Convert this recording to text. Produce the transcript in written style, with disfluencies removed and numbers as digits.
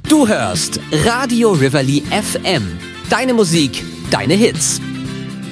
Du hörst Radio Rivoli FM. Deine Musik, deine Hits.